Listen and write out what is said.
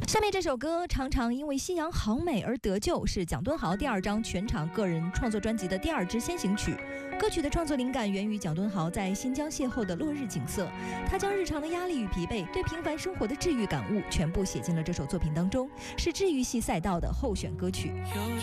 下面这首歌常常因为夕阳好美而得救，是蒋敦豪第2张全场个人创作专辑的第2支先行曲。歌曲的创作灵感源于蒋敦豪在新疆邂逅的落日景色，他将日常的压力与疲惫、对平凡生活的治愈感悟全部写进了这首作品当中，是治愈系赛道的候选歌曲。